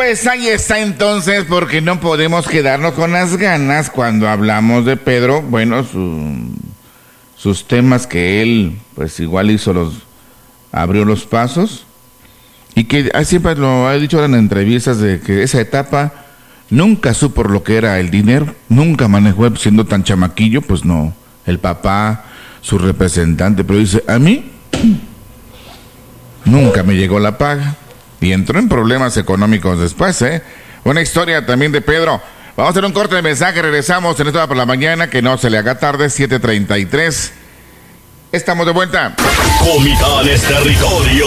Pues ahí está entonces, porque no podemos quedarnos con las ganas cuando hablamos de Pedro. Bueno, sus temas que él, pues igual abrió los pasos. Y que siempre lo ha dicho en entrevistas de que esa etapa nunca supo lo que era el dinero. Nunca manejó siendo tan chamaquillo, pues no. El papá, su representante, pero dice, a mí nunca me llegó la paga. Y entró en problemas económicos después, ¿eh? Una historia también de Pedro. Vamos a hacer un corte de mensaje, regresamos en esta hora por la mañana, que no se le haga tarde, 7:33. Estamos de vuelta. Comidanes Territorio.